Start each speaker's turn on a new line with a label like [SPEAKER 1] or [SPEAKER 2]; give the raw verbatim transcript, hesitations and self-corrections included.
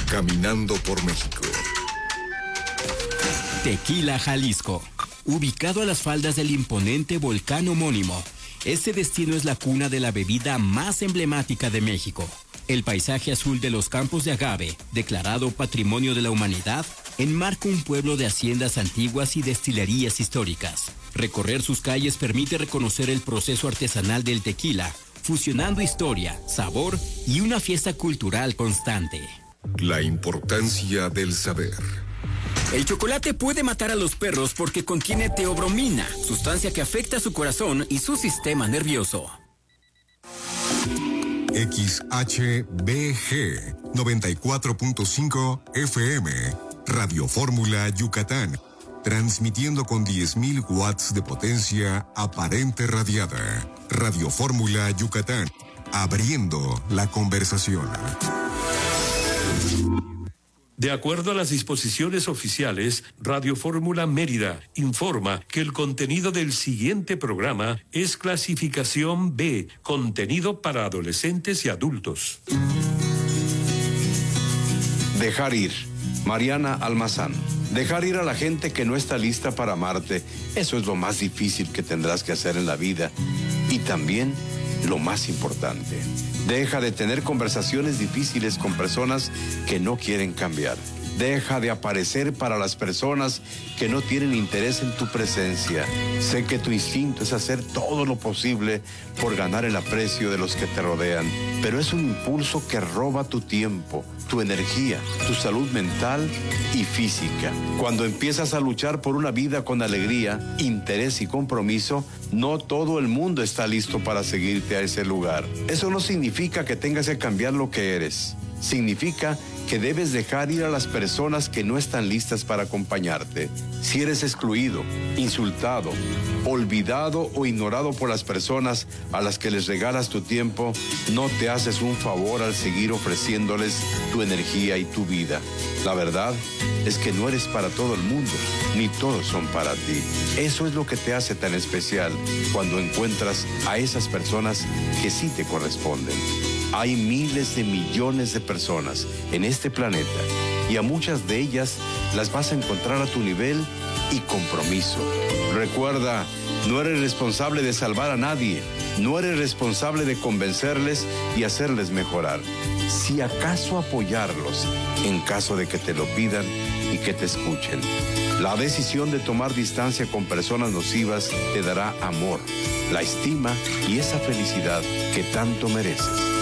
[SPEAKER 1] Caminando por México.
[SPEAKER 2] Tequila, Jalisco. Ubicado a las faldas del imponente volcán homónimo, este destino es la cuna de la bebida más emblemática de México. El paisaje azul de los campos de agave, declarado Patrimonio de la Humanidad, enmarca un pueblo de haciendas antiguas y destilerías históricas. Recorrer sus calles permite reconocer el proceso artesanal del tequila, fusionando historia, sabor y una fiesta cultural constante.
[SPEAKER 1] La importancia del saber.
[SPEAKER 2] El chocolate puede matar a los perros porque contiene teobromina, sustancia que afecta su corazón y su sistema nervioso.
[SPEAKER 1] X H B G noventa y cuatro punto cinco F M, Radio Fórmula Yucatán, transmitiendo con diez mil watts de potencia aparente radiada. Radio Fórmula Yucatán, abriendo la conversación.
[SPEAKER 3] De acuerdo a las disposiciones oficiales, Radio Fórmula Mérida informa que el contenido del siguiente programa es clasificación B, contenido para adolescentes y adultos.
[SPEAKER 4] Dejar ir. Mariana Almazán. Dejar ir a la gente que no está lista para amarte, eso es lo más difícil que tendrás que hacer en la vida. Y también lo más importante. Deja de tener conversaciones difíciles con personas que no quieren cambiar. Deja de aparecer para las personas que no tienen interés en tu presencia. Sé que tu instinto es hacer todo lo posible por ganar el aprecio de los que te rodean, pero es un impulso que roba tu tiempo, tu energía, tu salud mental y física. Cuando empiezas a luchar por una vida con alegría, interés y compromiso, no todo el mundo está listo para seguirte a ese lugar. Eso no significa que tengas que cambiar lo que eres. Significa que debes dejar ir a las personas que no están listas para acompañarte. Si eres excluido, insultado, olvidado o ignorado por las personas a las que les regalas tu tiempo, no te haces un favor al seguir ofreciéndoles tu energía y tu vida. La verdad es que no eres para todo el mundo, ni todos son para ti. Eso es lo que te hace tan especial cuando encuentras a esas personas que sí te corresponden. Hay miles de millones de personas en este planeta y a muchas de ellas las vas a encontrar a tu nivel y compromiso. Recuerda, no eres responsable de salvar a nadie, no eres responsable de convencerles y hacerles mejorar. Si acaso apoyarlos en caso de que te lo pidan y que te escuchen. La decisión de tomar distancia con personas nocivas te dará amor, la estima y esa felicidad que tanto mereces.